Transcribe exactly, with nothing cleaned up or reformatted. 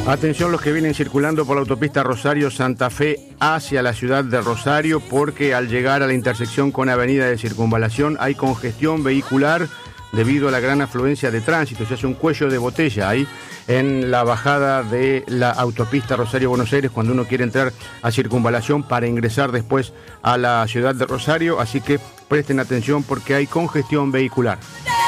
Atención los que vienen circulando por la autopista Rosario-Santa Fe hacia la ciudad de Rosario, porque al llegar a la intersección con Avenida de Circunvalación hay congestión vehicular debido a la gran afluencia de tránsito. Se hace un cuello de botella ahí en la bajada de la autopista Rosario-Buenos Aires cuando uno quiere entrar a Circunvalación para ingresar después a la ciudad de Rosario, así que presten atención porque hay congestión vehicular.